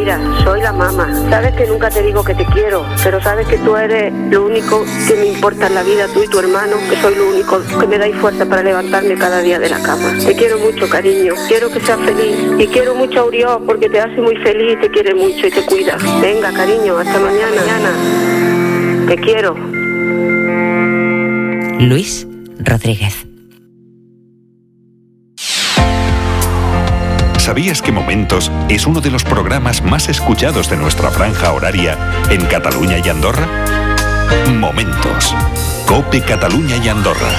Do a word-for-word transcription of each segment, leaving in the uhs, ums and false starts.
Mira, soy la mamá. Sabes que nunca te digo que te quiero, pero sabes que tú eres lo único que me importa en la vida, tú y tu hermano, que soy lo único que me dais fuerza para levantarme cada día de la cama. Te quiero mucho, cariño. Quiero que seas feliz. Y quiero mucho a Oriol porque te hace muy feliz, te quiere mucho y te cuida. Venga, cariño, hasta mañana. mañana. Te quiero. Luis Rodríguez. ¿Sabías que Momentos es uno de los programas más escuchados de nuestra franja horaria en Cataluña y Andorra? Momentos. COPE Cataluña y Andorra.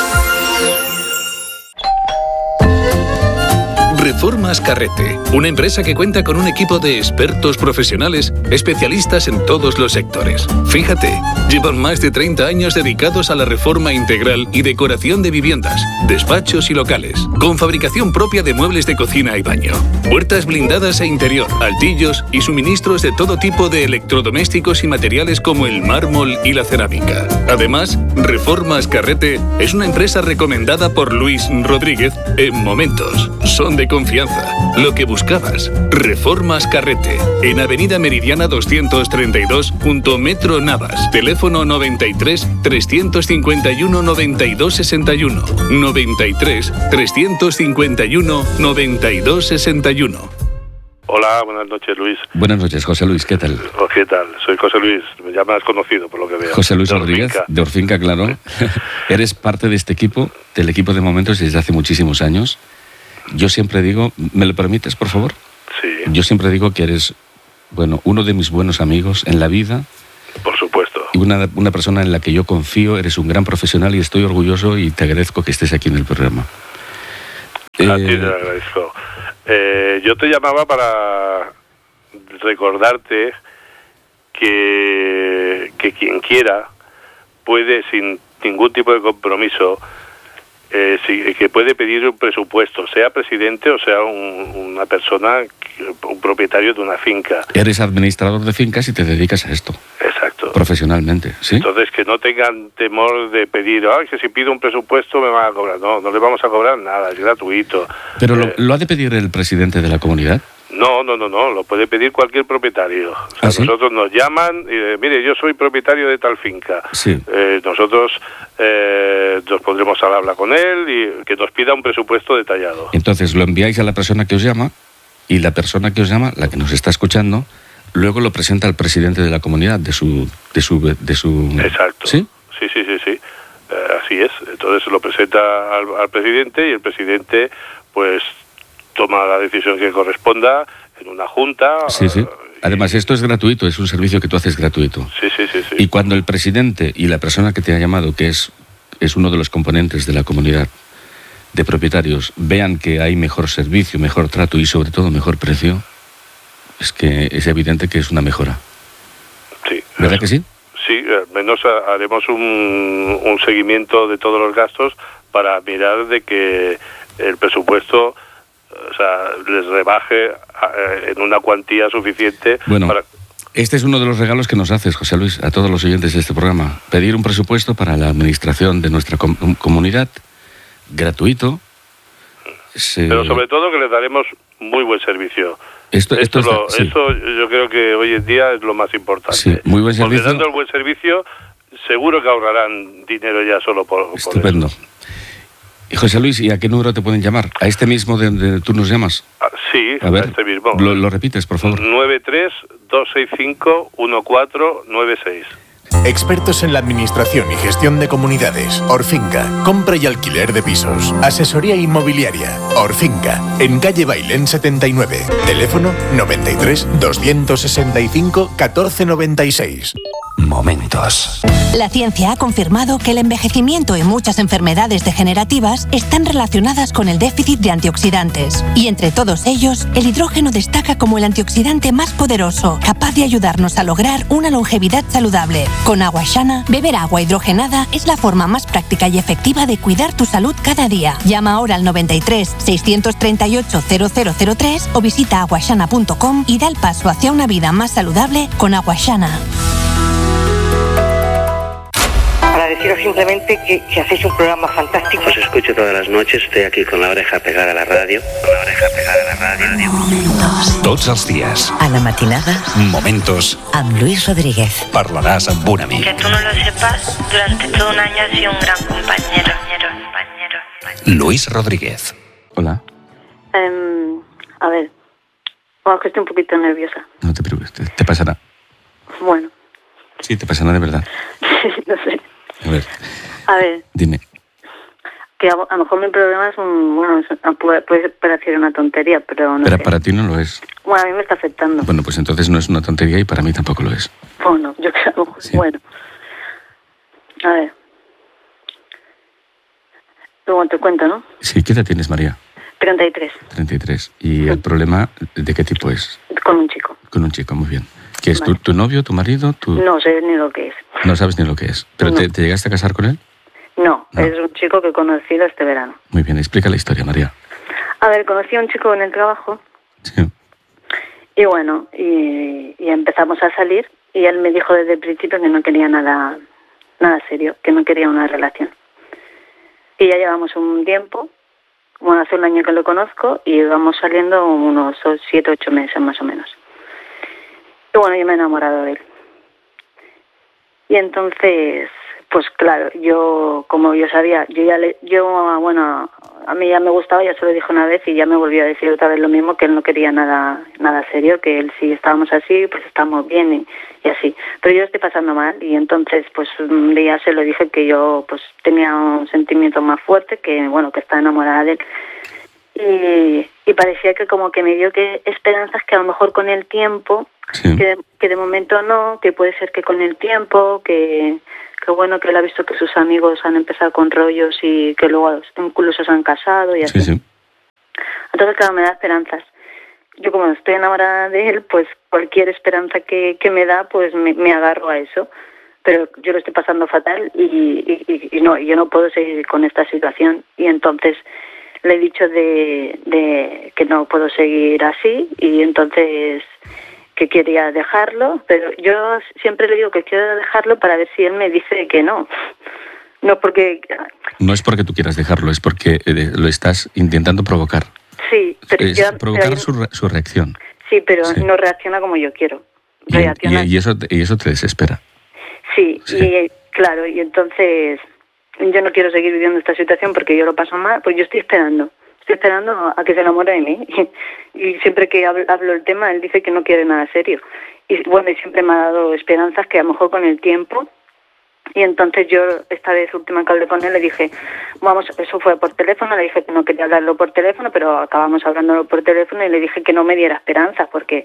Reformas Carrete, una empresa que cuenta con un equipo de expertos profesionales especialistas en todos los sectores. Fíjate, llevan más de treinta años dedicados a la reforma integral y decoración de viviendas, despachos y locales, con fabricación propia de muebles de cocina y baño, puertas blindadas e interior, altillos y suministros de todo tipo de electrodomésticos y materiales como el mármol y la cerámica. Además, Reformas Carrete es una empresa recomendada por Luis Rodríguez en Momentos. Son de confianza. Lo que buscabas. Reformas Carrete. En Avenida Meridiana doscientos treinta y dos, junto Metro Navas. Teléfono noventa y tres, trescientos cincuenta y uno, noventa y dos sesenta y uno. noventa y tres, trescientos cincuenta y uno, noventa y dos sesenta y uno. Hola, buenas noches, Luis. Buenas noches, José Luis, ¿qué tal? Oh, ¿Qué tal? Soy José Luis, ya me has conocido por lo que veo. José Luis de Rodríguez, Orfinca. de Orfinca, claro. Eres parte de este equipo, del equipo de Momentos desde hace muchísimos años. Yo siempre digo, ¿me lo permites, por favor? Sí. Yo siempre digo que eres, bueno, uno de mis buenos amigos en la vida. Por supuesto. Y una, una persona en la que yo confío, eres un gran profesional y estoy orgulloso y te agradezco que estés aquí en el programa. A Eh, ti te lo agradezco. Eh, yo te llamaba para recordarte que, que quien quiera puede, sin ningún tipo de compromiso, eh, si, que puede pedir un presupuesto, sea presidente o sea un, una persona, un propietario de una finca. Eres administrador de fincas y te dedicas a esto. Exacto. Profesionalmente, ¿sí? Entonces, que no tengan temor de pedir, ay, que si pido un presupuesto me van a cobrar. No, no le vamos a cobrar nada, es gratuito. Pero lo, Eh, ¿lo ha de pedir el presidente de la comunidad? No, no, no, no, lo puede pedir cualquier propietario. O sea, ¿Ah, sí? nosotros nos llaman y eh, mire, yo soy propietario de tal finca. Sí. Eh, nosotros eh, nos pondremos al habla con él y que nos pida un presupuesto detallado. Entonces lo enviáis a la persona que os llama y la persona que os llama, la que nos está escuchando, luego lo presenta al presidente de la comunidad, de su... De su, de su... Exacto. ¿Sí? Sí, sí, sí, sí. Eh, así es. Entonces lo presenta al, al presidente y el presidente, pues, toma la decisión que corresponda en una junta. Sí, sí. eh, Además, esto es gratuito, es un servicio que tú haces gratuito. Sí, sí, sí, sí. Y cuando el presidente y la persona que te ha llamado, que es, es uno de los componentes de la comunidad de propietarios, vean que hay mejor servicio, mejor trato y sobre todo mejor precio, es que es evidente que es una mejora. Sí. ¿Verdad que sí? Sí, al menos haremos un, un seguimiento de todos los gastos para mirar de que el presupuesto, o sea, les rebaje eh, en una cuantía suficiente. Bueno, para... este es uno de los regalos que nos haces, José Luis, a todos los oyentes de este programa. Pedir un presupuesto para la administración de nuestra com- comunidad, gratuito. Se... Pero sobre todo que les daremos muy buen servicio. Esto, esto, Esto, está- lo- sí. esto yo creo que hoy en día es lo más importante. Sí, muy buen servicio. Porque dando el buen servicio, seguro que ahorrarán dinero ya solo por, por Estupendo. eso. Y José Luis, ¿y a qué número te pueden llamar? ¿A este mismo de, de tú nos llamas? Ah, sí, A ver, a este mismo. Lo, lo repites, por favor. nueve tres, dos seis cinco, uno cuatro nueve seis. Expertos en la administración y gestión de comunidades. Orfinca, compra y alquiler de pisos. Asesoría inmobiliaria. Orfinca, en calle Bailén setenta y nueve. Teléfono noventa y tres, doscientos sesenta y cinco, catorce noventa y seis. Momentos. La ciencia ha confirmado que el envejecimiento y muchas enfermedades degenerativas están relacionadas con el déficit de antioxidantes. Y entre todos ellos, el hidrógeno destaca como el antioxidante más poderoso, capaz de ayudarnos a lograr una longevidad saludable. Con Agua Shana, beber agua hidrogenada es la forma más práctica y efectiva de cuidar tu salud cada día. Llama ahora al noventa y tres, seiscientos treinta y ocho, cero cero cero tres o visita aguashana punto com y da el paso hacia una vida más saludable con Agua Shana. deciros simplemente que, que hacéis un programa fantástico. Os escucho todas las noches, estoy aquí con la oreja pegada a la radio. Con la oreja pegada a la radio. Momentos. Tots els dies. A la matinada. Momentos. Amb Luis Rodríguez. Parlaràs amb un amic. Que tú no lo sepas, durante todo un año has sido un gran compañero. compañero, compañero, compañero. Luis Rodríguez. Hola. Um, a ver, oh, que estoy un poquito nerviosa. No te preocupes, te, te pasará. Bueno. Sí, te pasará de verdad. No sé. A ver. A ver. Dime. Que a, a lo mejor mi problema es un... Bueno, es, puede, puede parecer una tontería, pero no Pero sé. para ti no lo es. Bueno, a mí me está afectando. Bueno, pues entonces no es una tontería y para mí tampoco lo es. Bueno, yo creo... Sí. Bueno. A ver. Luego te cuento, ¿no? Sí, ¿qué edad tienes, María? treinta y tres. treinta y tres. ¿Y el problema de qué tipo es? Con un chico. Con un chico, muy bien. ¿Qué es? Vale. ¿Tu, tu novio, tu marido? Tu... No sé ni lo que es. No sabes ni lo que es. ¿Pero No. te, te llegaste a casar con él? No, No. es un chico que he conocido este verano. Muy bien, explica la historia, María. A ver, conocí a un chico en el trabajo. Sí. Y bueno, y, y empezamos a salir y él me dijo desde el principio que no quería nada, nada serio, que no quería una relación. Y ya llevamos un tiempo, bueno, hace un año que lo conozco y vamos saliendo unos siete, ocho meses más o menos. Y bueno, yo me he enamorado de él. Y entonces, pues claro, yo, como yo sabía, yo ya le, yo, bueno, a mí ya me gustaba, ya se lo dije una vez y ya me volvió a decir otra vez lo mismo, que él no quería nada nada serio, que él si estábamos así, pues estábamos bien y, y así. Pero yo estoy pasando mal y entonces, pues un día se lo dije que yo, pues tenía un sentimiento más fuerte, que bueno, que estaba enamorada de él. Y, y parecía que como que me dio que esperanzas que a lo mejor con el tiempo, Sí. que, de, que de momento no, que puede ser que con el tiempo, que, que bueno, que él ha visto que sus amigos han empezado con rollos y que luego incluso se han casado y así. Sí, sí. Entonces, claro, me da esperanzas. Yo como estoy enamorada de él, pues cualquier esperanza que, que me da, pues me, me agarro a eso. Pero yo lo estoy pasando fatal y, y, y, y no, yo no puedo seguir con esta situación. Y entonces le he dicho de, de que no puedo seguir así y entonces que quería dejarlo, pero yo siempre le digo que quiero dejarlo para ver si él me dice que no. No porque... No es porque tú quieras dejarlo, es porque eh, lo estás intentando provocar. Sí, pero es yo... provocar pero yo- su, re- su reacción. Sí, pero Sí. no reacciona como yo quiero. Y, Reacciona... y- y eso, te- y eso te desespera. Sí, Sí. y claro, y entonces yo no quiero seguir viviendo esta situación porque yo lo paso mal, pues yo estoy esperando. Estoy esperando a que se enamore de mí. Y siempre que hablo, hablo el tema, él dice que no quiere nada serio. Y bueno, y siempre me ha dado esperanzas que a lo mejor con el tiempo. Y entonces yo, esta vez última que hablé con él, le dije, vamos, eso fue por teléfono, le dije que no quería hablarlo por teléfono, pero acabamos hablándolo por teléfono y le dije que no me diera esperanzas, porque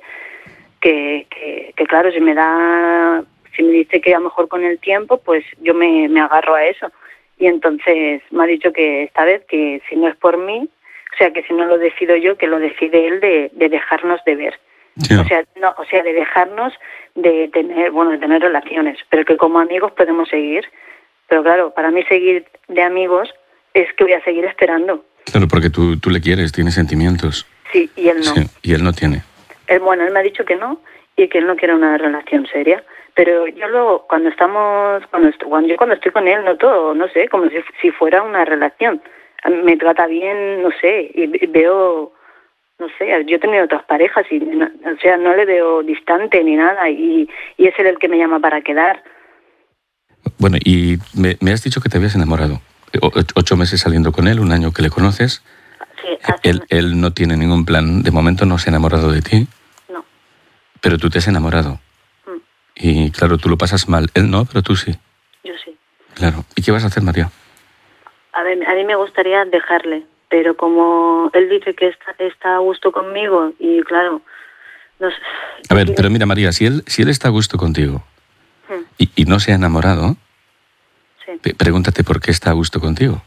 que, que, que claro, si me da, si me dice que a lo mejor con el tiempo, pues yo me, me agarro a eso. Y entonces me ha dicho que esta vez que si no es por mí, o sea, que si no lo decido yo, que lo decide él de, de dejarnos de ver. Sí. O sea, no, o sea, de dejarnos de tener, bueno, de tener relaciones, pero que como amigos podemos seguir. Pero claro, para mí seguir de amigos es que voy a seguir esperando. Claro, porque tú, tú le quieres, tienes sentimientos. Sí, y él no. Sí, y él no tiene. Él, bueno, él me ha dicho que no y que él no quiere una relación seria. Pero yo luego, cuando estamos, cuando, est- cuando yo cuando estoy con él, noto, no sé, como si, si fuera una relación. Me trata bien, no sé, y y veo, no sé, yo he tenido otras parejas y, no- o sea, no le veo distante ni nada y, y es él el que me llama para quedar. Bueno, y me, me has dicho que te habías enamorado. O- ocho meses saliendo con él, un año que le conoces. Sí, hace- Él, él no tiene ningún plan, de momento no se ha enamorado de ti. No. Pero tú te has enamorado. Mm. Y claro, tú lo pasas mal. Él no, pero tú sí. Yo sí. Claro. ¿Y qué vas a hacer, María? A ver, a mí me gustaría dejarle, pero como él dice que está, está a gusto conmigo y claro, no sé. A ver, pero mira, María, si él, si él está a gusto contigo Mm. y, y no se ha enamorado, Sí. pe- pregúntate por qué está a gusto contigo.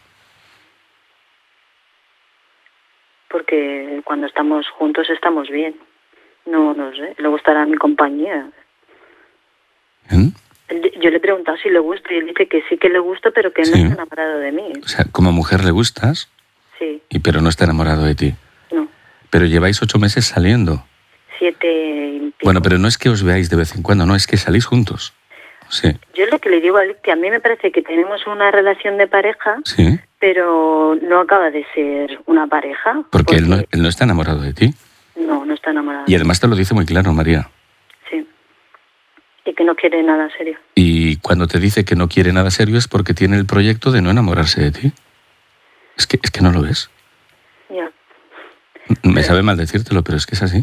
Porque cuando estamos juntos estamos bien. No, no sé, le gustará mi compañía. ¿Eh? Él- Yo le he preguntado si le gusta y él dice que sí que le gusta, pero que él Sí. no está enamorado de mí. O sea, como mujer le gustas, Sí, y pero no está enamorado de ti. no, Pero lleváis ocho meses saliendo. siete y pico. Bueno, pero no es que os veáis de vez en cuando, no, es que salís juntos. sí. Yo es lo que le digo a él, que a mí me parece que tenemos una relación de pareja, sí. pero no acaba de ser una pareja. Porque, porque... Él, no, él no está enamorado de ti. No, no está enamorado. Y además te lo dice muy claro, María. Sí. Y que no quiere nada serio. Y cuando te dice que no quiere nada serio es porque tiene el proyecto de no enamorarse de ti. Es que, es que no lo ves. Ya. Me pero... sabe mal decírtelo, pero es que es así.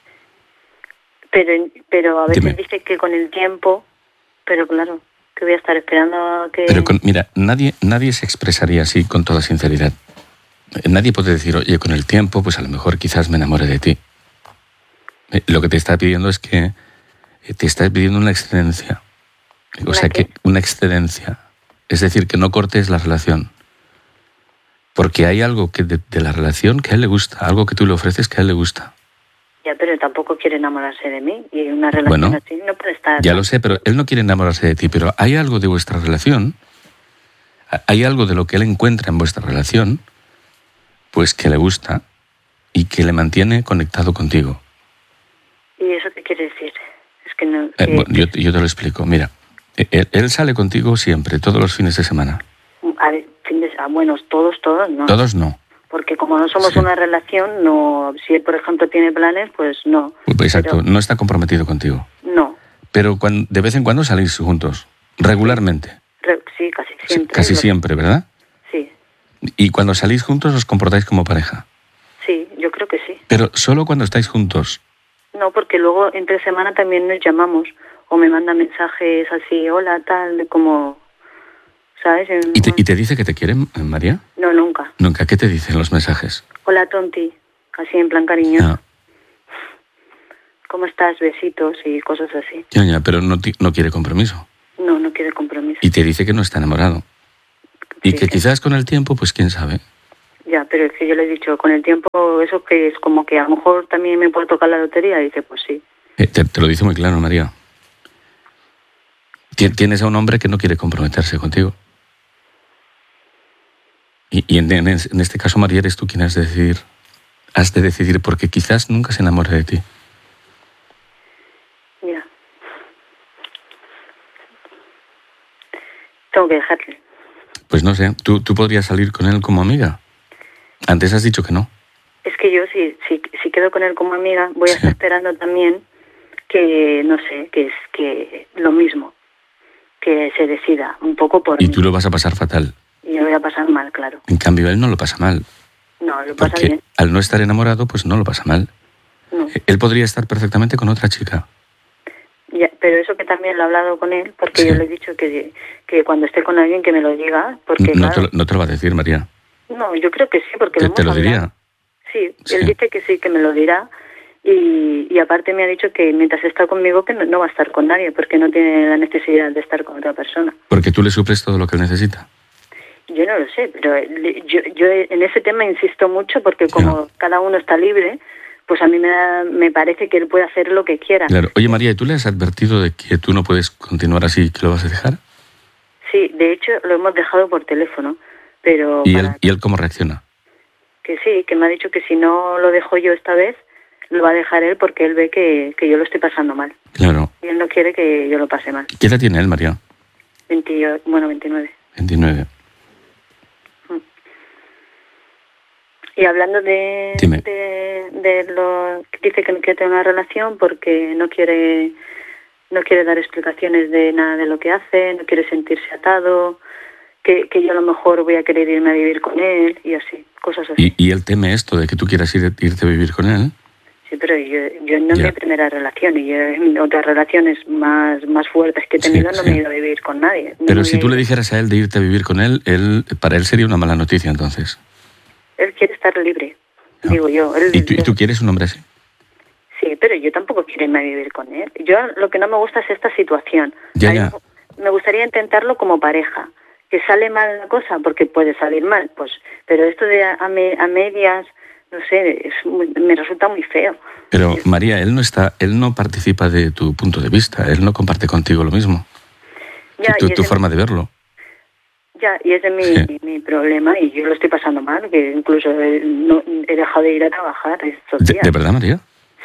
Pero, pero a veces Dime. dice que con el tiempo, pero claro, que voy a estar esperando a que... Pero con, mira, nadie, nadie se expresaría así con toda sinceridad. Nadie puede decir, oye, con el tiempo, pues a lo mejor quizás me enamore de ti. Lo que te está pidiendo es que te está pidiendo una excedencia. O sea, que una excedencia. Es decir, que no cortes la relación. Porque hay algo que de, de la relación que a él le gusta, algo que tú le ofreces que a él le gusta. Ya, pero tampoco quiere enamorarse de mí. Y una relación Bueno, así no puede estar... Ya lo sé, pero él no quiere enamorarse de ti. Pero hay algo de vuestra relación, hay algo de lo que él encuentra en vuestra relación, pues que le gusta y que le mantiene conectado contigo. ¿Y eso qué quiere decir? Es que no... Eh, que... bueno, yo, yo te lo explico. Mira, él, él sale contigo siempre, todos los fines de semana. A ver, fin de... ah, bueno, todos, todos, no. Todos no. Porque como no somos Sí. una relación, no. Si él, por ejemplo, tiene planes, pues no. Pues exacto, Pero... no está comprometido contigo. No. Pero cuando, de vez en cuando salís juntos, regularmente. Re... Sí, casi siempre. Casi Lo... siempre, ¿verdad? Sí. Y cuando salís juntos os comportáis como pareja. Sí, yo creo que sí. Pero solo cuando estáis juntos. No, porque luego entre semana también nos llamamos o me manda mensajes así, hola, tal, como, ¿sabes? En... ¿Y te, ¿Y te dice que te quiere, María? No, nunca. Nunca. ¿Qué te dicen los mensajes? Hola, tonti, así en plan cariñoso. Ah. ¿Cómo estás? Besitos y cosas así. Ya, ya, pero no, ti- no quiere compromiso. No, no quiere compromiso. Y te dice que no está enamorado. Y Sí, que sí. quizás con el tiempo, pues quién sabe. Ya, pero es que yo le he dicho, con el tiempo, eso que es como que a lo mejor también me puede tocar la lotería. Y dice, pues sí. Eh, te, te lo dice muy claro, María. Ti- Tienes a un hombre que no quiere comprometerse contigo. Y, y en, en, en este caso, María, eres tú quien has de decidir. Has de decidir porque quizás nunca se enamore de ti. Ya. Tengo que dejarle. Pues no sé, ¿tú, tú podrías salir con él como amiga? Antes has dicho que no. Es que yo, si, si, si quedo con él como amiga, voy a Sí. estar esperando también que, no sé, que es que lo mismo, que se decida un poco por Y mí. tú lo vas a pasar fatal. Y yo voy a pasar mal, claro. En cambio, él no lo pasa mal. No, lo pasa Porque bien. al no estar enamorado, pues no lo pasa mal. No. Él podría estar perfectamente con otra chica. Ya, pero eso que también lo he hablado con él, porque Sí. yo le he dicho que, que cuando esté con alguien que me lo diga, porque No te, claro, lo, no te lo va a decir, María. no, yo creo que sí, porque Te, lo te lo hemos hablado. diría. Sí, Sí. él dice que sí, que me lo dirá. Y, y aparte me ha dicho que mientras está conmigo que no, no va a estar con nadie, porque no tiene la necesidad de estar con otra persona. Porque tú le suples todo lo que él necesita. Yo no lo sé, pero le- yo, yo en ese tema insisto mucho porque como cada uno está libre, pues a mí me, da, me parece que él puede hacer lo que quiera. Claro. Oye, María, ¿y tú le has advertido de que tú no puedes continuar así, que lo vas a dejar? Sí, de hecho lo hemos dejado por teléfono, pero ¿Y para él, ¿Y él cómo reacciona? que sí, que me ha dicho que si no lo dejo yo esta vez, lo va a dejar él porque él ve que, que yo lo estoy pasando mal. Claro. Y él no quiere que yo lo pase mal. ¿Qué edad tiene él, María? veinte, bueno, veintinueve. veintinueve. Y hablando de, Dime. de, de lo que dice que no quiere tener una relación porque no quiere no quiere dar explicaciones de nada de lo que hace, no quiere sentirse atado, que, que yo a lo mejor voy a querer irme a vivir con él y así, cosas así. ¿Y, y él teme esto de que tú quieras ir, irte a vivir con él? Sí, pero yo, yo no es Ya. mi primera relación y yo en otras relaciones más, más fuertes que he Sí, tenido no sí. me he ido a vivir con nadie. No Pero me si he tú le ido- dijeras a él de irte a vivir con él, él para él sería una mala noticia entonces. Él quiere estar libre, No. digo yo. Él, ¿Y tú, y tú quieres un hombre así? Sí, pero yo tampoco quiero irme a vivir con él. Yo lo que no me gusta es esta situación. Ya, A mí ya. Me gustaría intentarlo como pareja. Que sale mal la cosa, porque puede salir mal, pues. Pero esto de a, a me- a medias, no sé, es muy- me resulta muy feo. Pero María, él no está, él no participa de tu punto de vista, él no comparte contigo lo mismo. Ya, tu y es tu de- forma de verlo. Ya, y ese es mi, Sí. mi problema, y yo lo estoy pasando mal, que incluso he, no, he dejado de ir a trabajar estos ¿De, días. de verdad, María? Sí,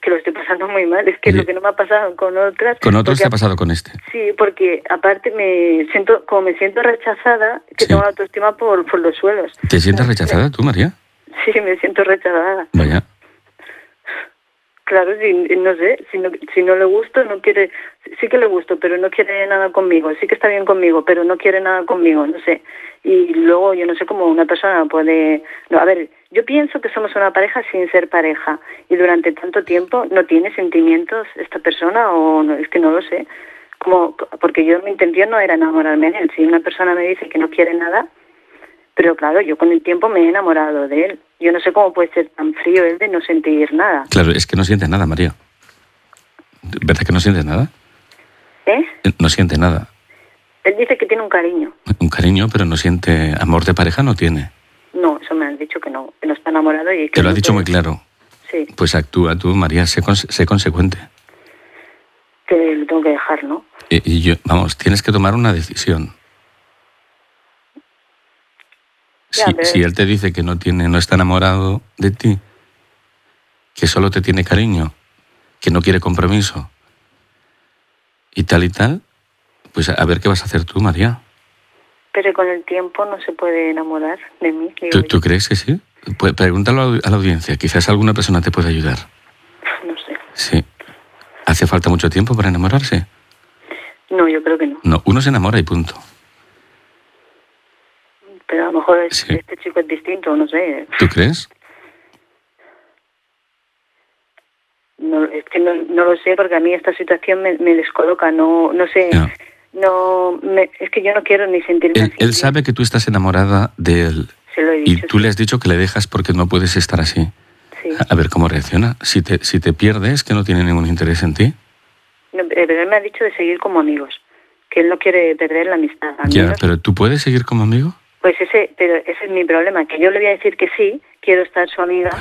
que lo estoy pasando muy mal. Es que es lo que no me ha pasado con otras. ¿Con otros te ha pasado con este? Sí, porque aparte me siento, como me siento rechazada, que sí. tengo la autoestima por, por los suelos. ¿Te sientes rechazada tú, María? Sí, me siento rechazada. Vaya. Claro, si, no sé, si no, si no le gusto, no quiere, sí que le gusto, pero no quiere nada conmigo, sí que está bien conmigo, pero no quiere nada conmigo, no sé. Y luego yo no sé cómo una persona puede, no, a ver, yo pienso que somos una pareja sin ser pareja y durante tanto tiempo no tiene sentimientos esta persona o no, es que no lo sé, como porque yo mi intención no era enamorarme de él. Si una persona me dice que no quiere nada, pero claro, yo con el tiempo me he enamorado de él. Yo no sé cómo puede ser tan frío él de no sentir nada. Claro, es que no sientes nada, María. ¿Verdad que no sientes nada? ¿Eh? No siente nada. Él dice que tiene un cariño. Un cariño, pero no siente amor de pareja, no tiene. No, eso me han dicho que no, que no está enamorado y que... Te lo ha no dicho puede... muy claro. Sí. Pues actúa tú, María, sé, conse- sé consecuente. Que lo tengo que dejar, ¿no? Y, y yo, vamos, tienes que tomar una decisión. Ya, Si, pero... si él te dice que no tiene, no está enamorado de ti, que solo te tiene cariño, que no quiere compromiso y tal y tal, pues a ver qué vas a hacer tú, María. Pero con el tiempo no se puede enamorar de mí. ¿Tú, ¿Tú crees que sí? Pues pregúntalo a la audiencia, quizás alguna persona te pueda ayudar. No sé. Sí. ¿Hace falta mucho tiempo para enamorarse? No, yo creo que no. No, uno se enamora y punto. Pero a lo mejor es, Sí. este chico es distinto, no sé. ¿Tú crees? No, es que no, no lo sé, porque a mí esta situación me, me descoloca, no no sé, No. no me, es que yo no quiero ni sentirme Él, así. él sabe que tú estás enamorada de él. Se lo he Y dicho, tú sí. le has dicho que le dejas porque no puedes estar así. Sí. A ver cómo reacciona. Si te, si te pierdes, que no tiene ningún interés en ti. No, pero él me ha dicho de seguir como amigos, que él no quiere perder la amistad. Ya, Amigos, pero ¿tú puedes seguir como amigo? pues ese, pero ese es mi problema, que yo le voy a decir que sí, quiero estar su amiga,